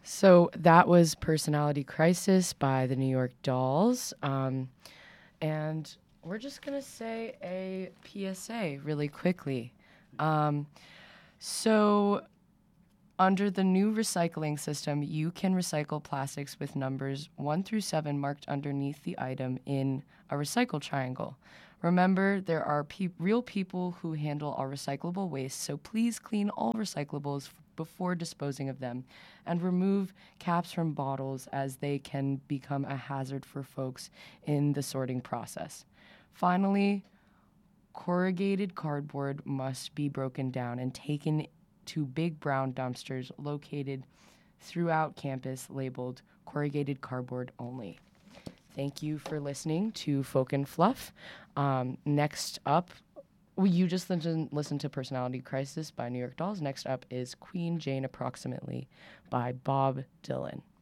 So that was Personality Crisis by the New York Dolls. And we're just going to say a PSA really quickly. So, under the new recycling system, you can recycle plastics with numbers 1 through 7 marked underneath the item in a recycle triangle. Remember, there are real people who handle our recyclable waste, so please clean all recyclables before disposing of them and remove caps from bottles as they can become a hazard for folks in the sorting process. Finally, corrugated cardboard must be broken down and taken to big brown dumpsters located throughout campus labeled corrugated cardboard only. Thank you for listening to Folk and Fluff. Next up, you just listened to Personality Crisis by New York Dolls. Next up is Queen Jane Approximately by Bob Dylan.